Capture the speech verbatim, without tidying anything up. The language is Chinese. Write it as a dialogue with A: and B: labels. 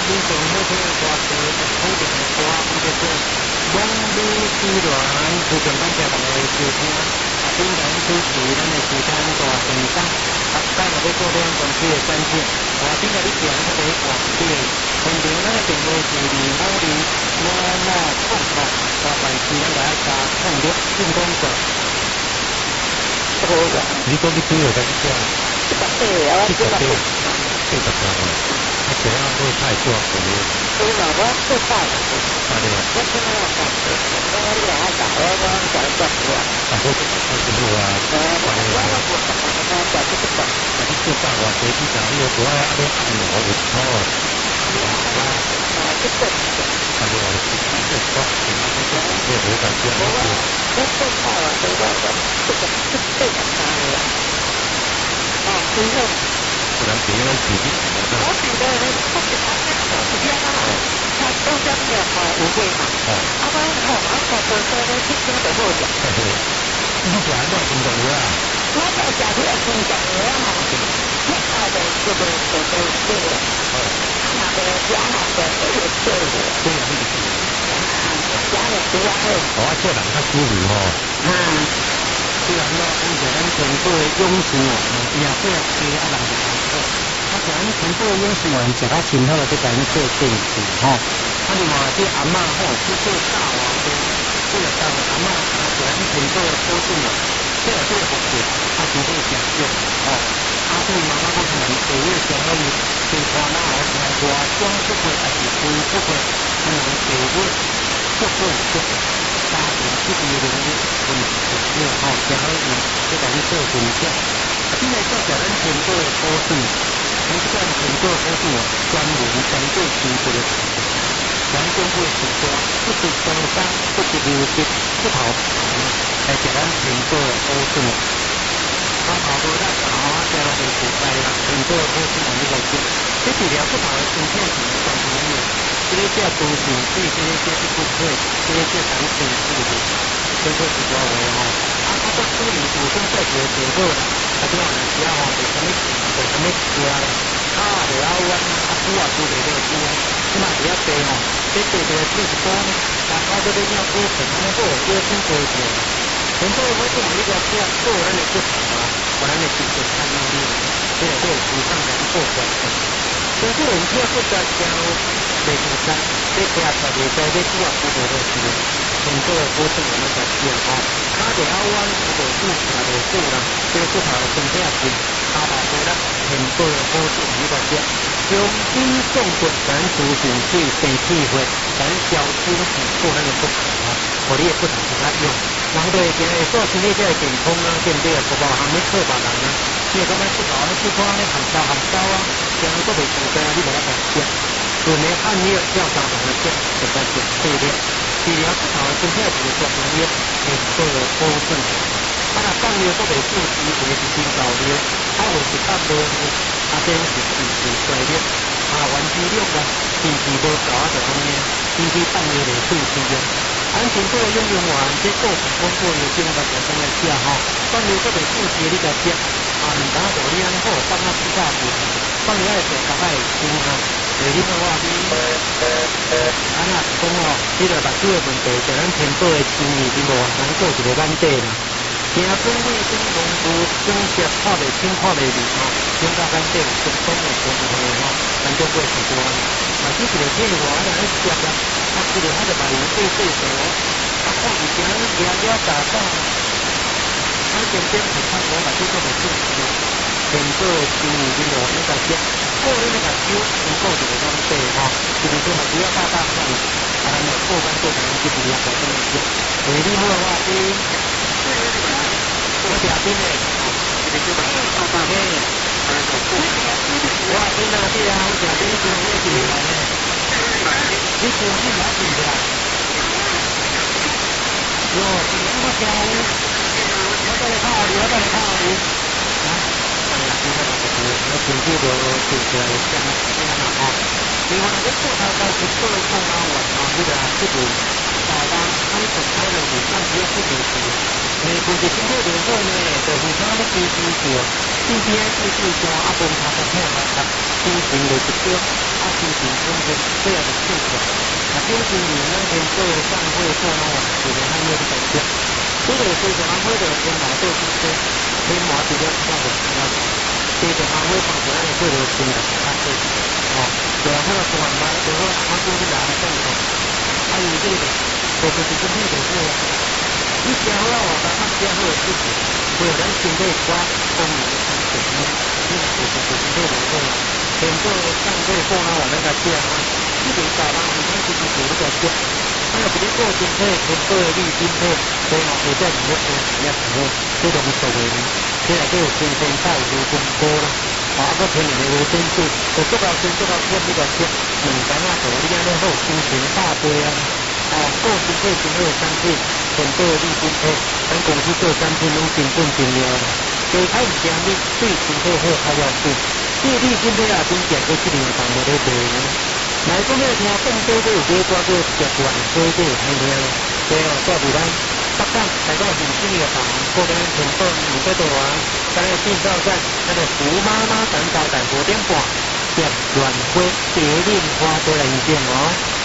A: 非常好听的歌曲，好听的歌，伊叫做《梦里之恋》，非常感谢大家的收听。啊，今天主持咱的时间大现场，啊，今日要做两公司的展示。啊，今日你讲这个话题，通常咱的电话是二五零五五空空，啊，但是咱来加空六进攻者。这个我你讲你几月在讲？一百岁啊，一百岁，一百岁啊。啊，这样会太多了。对啦，我最快了。啊对。我听到我讲，我我你讲我讲，我我讲一段话。啊，我这个开始录啊。我我我我我讲这个讲，啊，你做啥话？谁去讲？你有多爱阿你按我有错。啊，这个。啊对啊，这个说，这个这个我感觉我我最快了，这个这个是最简单的。啊，真的。不然别人自己我觉得呢，他是他是手机啊，他都这样啊，无会嘛。哦。啊，我好啊，我做做呢，听听就好讲。你喜欢做工作的啊？我在家里工作的啊，你爱的这个这个这个，哦，那个家那个这个这个，这个是啊，家里主要是我做人较舒服哦。嗯。虽然呢，按照咱全部的勇士哦，也过加啊人就好做。啊，像咱全部的勇士们食较真好，就甲咱做电视吼。啊，另外这阿嬷吼，去做大王的，这个大阿嬷啊，像咱全部的保证哦，这个这个服务啊，真正诚少哦。啊，对妈妈讲可能地位上可以对花那好听话，装不会还是非不会，可能地位不会不会。家庭这边的问题没有好，然后呢，就把你做分享。现在做小人全部的保证，我们这样全部的保证啊，专门针对全部的厂商，咱中国的厂商不是工商，不是流失，不讨牌，来给咱全部的保证。啊，好多咱搞啊，这样的古代啦，全部的保证我们来做。这治疗不好的芯片是没关系的。这个叫中性对，这个叫不对，这个叫长性对的，这个是多为吼。啊，啊，到处理主动在做结果啦，啊，这样子只要吼，为什么为什么吃咧？啊，就要弯啊，啊，煮啊煮袂了煮啊，起码比较低吼。这对的就是讲，大家这边要多成，那个有多辛苦一点。很多人会讲一个这样做人的不同啊，我们的技术产能力，这个对时尚的做转变。所以，我们要不断将这个山，这个啊，特别在这主要负责的是很多的过程我们在讲哦，它得要弯，如果是它的数啦，这个不好的分配是，它把这个很多的过程一个讲，从低送过咱出行去生气会，咱小心很做那个不好啊，我哋也不同其他用，然后对今日做生意这个健康啊，对不对？不包含你错别人啊，你咁样不好，你去看你含烧含烧啊。将来都袂成功，你无法讲讲。就连按药要找人的讲，就在讲对的。治疗不好的身体是专业，很多的保证。啊，那放药都袂注意，袂是真搞的。啊，有是放无呢，啊，这是治治衰的。啊，完治疗啊，治治无搞啊，就安尼。治治放药袂注意啊。安全都要用用完，这过程通过有经过就这么写吼。放药都袂注意，你就讲。啊，唔打到你安尼好，放啊比较好。放你爱做，大概会轻哈。所以你看我你，啊那是讲哦，你着目睭的问题，就咱天保的生意，你无能做一个稳定啦。行中卫生农夫种植看袂清看袂明吼，种到咱这有成功的成功的吼，咱就过是多。嘛，只是个计划，咱来接啦，啊，这个他就把人对对手，啊，看以前了了打仗。他渐渐是看我把这个的事情，很多生意的我们在讲，过了那个酒，能够这个东西哈，就是说不要大大放，啊，那过关过程就不要搞这么多。为例的话，你我假定的，这个就把大大嘿，我真的是啊，我假定是我自己来的，你说你哪里的？哟，你那么讲。我在看你，我在看你。啊，哎呀，这个就是我全部都就是这样这样了啊。另外，这做他在是做空啊，我啊，这个这个台湾他们本来的武汉只有四点几，诶，估计今天联络呢，就是他们支持者，今天支持者啊，帮他们看啊，进行了一个啊， 心情丰富，这样的幸福。啊，表示你那天做上会做那晚，有人还没有改变。这个非常会的天马做今天，天马比较大的重要。这个还会放在那里会有新的发生。哦，对啊，那个做完嘛，就说他就是拿来动手，还有这个，就是就是那个是。你家好我把他家好的事情，为了咱身体瓜公民的安全呢，你就是就是这个个，很多上辈过啊，我那个家啊，一点早上我们就是煮那个家，那个比如过今天很多的绿今天，所以我会在里面做什么时候，这种所谓的，现在都有新鲜菜有更多了，啊，个便宜的有真素，我做到先做到做这个家，两干啊，做你安尼好心情大堆啊。哦，过新配新配产品，很多的利新配，咱公司做产品拢真准真了。所以睇唔正你对新配好较要紧，这利新配啊，真正个质量上无咧卖呢。来讲咧听更多都有几寡个习惯，所以都有听听。所以哦，在未来北港来到很新的房，过来很多五个多啊，咱来介绍在那个胡妈妈等早等五点半，接软灰蝶恋花都来一见哦。